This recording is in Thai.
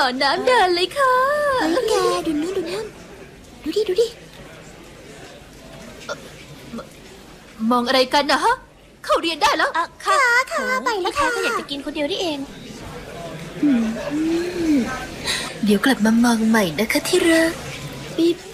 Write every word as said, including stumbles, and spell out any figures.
ต่อน้ำเดินเลยค่ะเฮ้ยแกดูนู่นดูนู่นดูดิดูดิมองอะไรกันนะฮะเข้าเรียนได้แล้วอ่ะค่ะค่ะไปแล้วค่ะก็อยากจะกินคนเดียวนี่เองเดี๋ยวกลับมามองใหม่นะคะที่รักปี